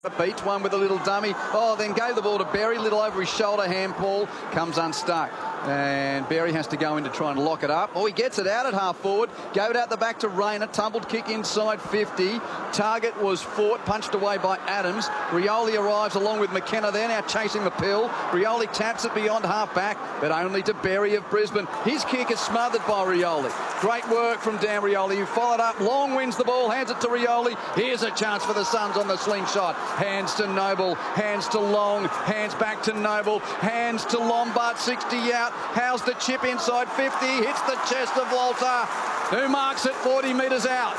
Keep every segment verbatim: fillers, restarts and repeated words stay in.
Beats one with a little dummy. Oh, then gave the ball to Berry. Little over his shoulder. Handball comes unstuck. And Berry has to go in to try and lock it up. Oh, he gets it out at half forward. Gave it out the back to Rayner. Tumbled kick inside fifty. Target was fought, punched away by Adams. Rioli arrives along with McKenna. They're now chasing the pill. Rioli taps it beyond half back, but only to Berry of Brisbane. His kick is smothered by Rioli. Great work from Dan Rioli, who followed up. Long wins the ball, hands it to Rioli. Here's a chance for the Suns on the slingshot. Hands to Noble, hands to Long, hands back to Noble, hands to Lombard, sixty out. How's the chip inside fifty, hits the chest of Walter, who marks it forty metres out.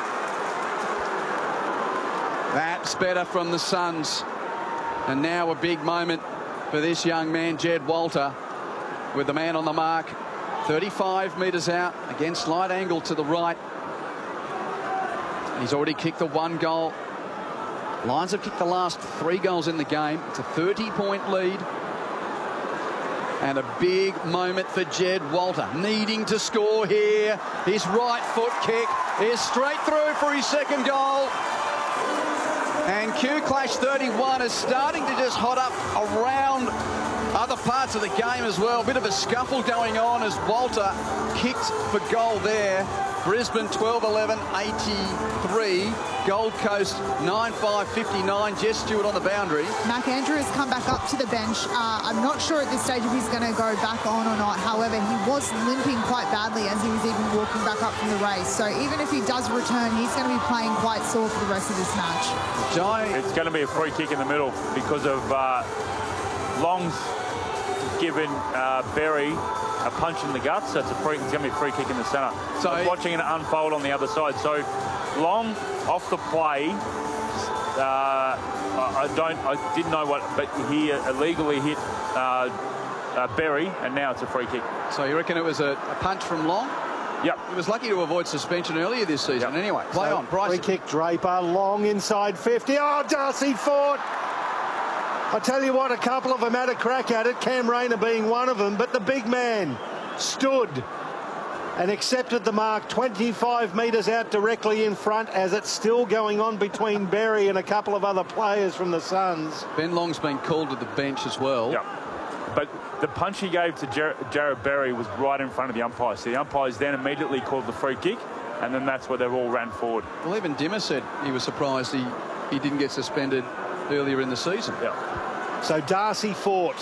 That's better from the Suns. And now a big moment for this young man, Jed Walter, with the man on the mark. thirty-five metres out, again slight angle to the right. He's already kicked the one goal. Lions have kicked the last three goals in the game. It's a thirty point lead. And a big moment for Jed Walter, needing to score here. His right foot kick is straight through for his second goal. And Q-Clash thirty-one is starting to just hot up around other parts of the game as well. Bit of a scuffle going on as Walter kicked for goal there. Brisbane twelve eleven eighty-three. Gold Coast nine five fifty-nine. Jess Stewart on the boundary. Mac Andrew has come back up to the bench. Uh, I'm not sure at this stage if he's going to go back on or not. However, he was limping quite badly as he was even walking back up from the race. So even if he does return, he's going to be playing quite sore for the rest of this match. Johnny. It's going to be a free kick in the middle because of uh, Long's given uh, Berry a punch in the guts. So it's a free, it's going to be a free kick in the centre. So I was watching it unfold on the other side. So Long off the play. Uh, I don't. I didn't know what, but he illegally hit uh, uh, Berry, and now it's a free kick. So you reckon it was a, a punch from Long? Yep. He was lucky to avoid suspension earlier this season. Yep. Anyway, play so on. Bryce. Free kick, Draper. Long inside fifty. Oh, Darcy fought. I tell you what, a couple of them had a crack at it, Cam Rayner being one of them, but the big man stood and accepted the mark twenty-five metres out directly in front as it's still going on between Berry and a couple of other players from the Suns. Ben Long's been called to the bench as well. Yeah, but the punch he gave to Jar Jarrett Berry was right in front of the umpire. So the umpires then immediately called the free kick, and then that's where they all ran forward. Well, even Dimmer said he was surprised he, he didn't get suspended earlier in the season. Yeah. So Darcy fought.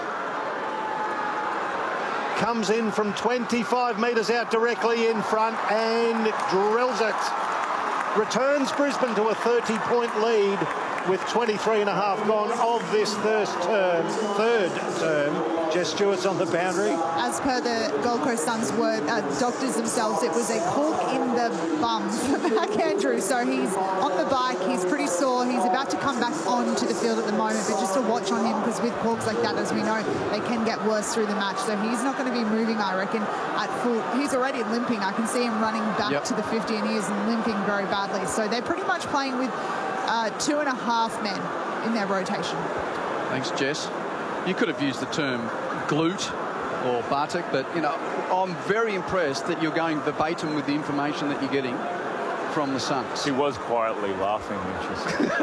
Comes in from twenty-five metres out directly in front and drills it. Returns Brisbane to a thirty point lead with twenty-three and a half gone of this first term, third term. Jess Stewart's on the boundary. As per the Gold Coast Suns word, uh, doctors themselves, it was a cork in the bum for Mac Andrew. So he's on the bike, he's pretty sore, he's about to come back onto the field at the moment, but just a watch on him because with corks like that, as we know, they can get worse through the match. So he's not going to be moving, I reckon, at full. He's already limping. I can see him running back yep. to the fifty and he is limping very badly. So they're pretty much playing with uh, two and a half men in their rotation. Thanks, Jess. You could have used the term glute or buttock, but, you know, I'm very impressed that you're going verbatim with the information that you're getting from the Suns. She was quietly laughing when she said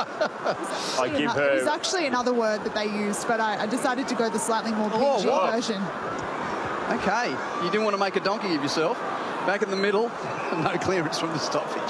that. I give her... It was actually another word that they used, but I, I decided to go the slightly more P G oh, version. Okay. You didn't want to make a donkey of yourself. Back in the middle. No clearance from the stoppage.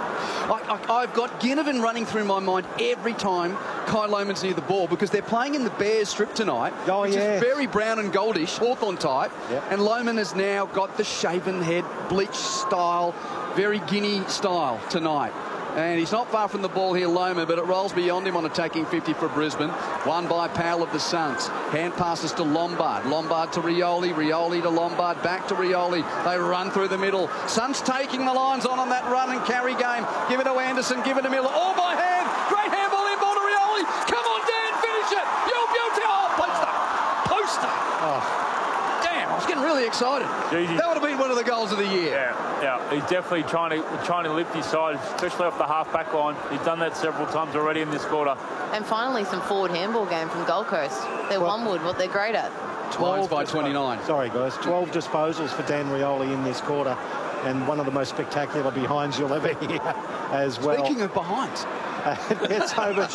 I, I, I've got Ginnivan running through my mind every time Kai Lohmann's near the ball because they're playing in the Bears strip tonight, oh, which yeah. is very brown and goldish, Hawthorn type. Yep. And Lohmann has now got the shaven head, bleach style, very Guinea style tonight. And he's not far from the ball here, Lohmann, but it rolls beyond him on attacking fifty for Brisbane. Won by Powell of the Suns. Hand passes to Lombard. Lombard to Rioli. Rioli to Lombard. Back to Rioli. They run through the middle. Suns taking the Lions on on that run and carry game. Give it to Anderson. Give it to Miller. All by hand. Great handball in ball to Rioli. Come on, Dan. Finish it. You beauty. Oh, poster. Poster. Oh. Damn, I was getting really excited. Jeez, that would have been one of the goals of the year. Yeah, yeah. He's definitely trying to trying to lift his side, especially off the half-back line. He's done that several times already in this quarter. And finally, some forward handball game from Gold Coast. They're well, one wood, what they're great at. twelve by twenty-nine. Sorry, guys. twelve disposals for Dan Rioli in this quarter. And one of the most spectacular behinds you'll ever hear as well. Speaking of behinds. It's over.